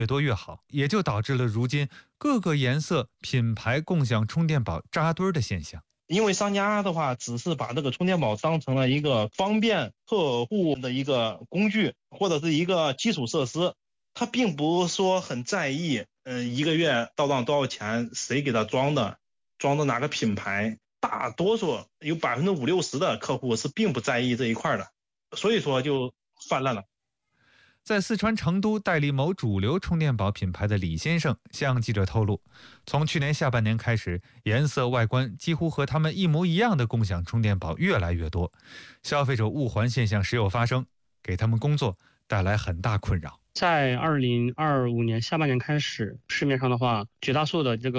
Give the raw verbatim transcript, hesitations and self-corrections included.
越多越好，也就导致了如今各个颜色品牌共享充电宝扎堆的现象。 因为商家的话，只是把这个充电宝当成了一个方便客户的一个工具，或者是一个基础设施，他并不说很在意，嗯，一个月到账多少钱，谁给他装的，装的哪个品牌。大多数有百分之五六十的客户是并不在意这一块的，所以说就泛滥了。 在四川成都代理某主流充电宝品牌的李先生向记者透露，从去年下半年开始，颜色外观几乎和他们一模一样的共享充电宝越来越多，消费者误还现象时有发生，给他们工作带来很大困扰。 在二零二五年下半年开始，市面上的话，绝大多数的这个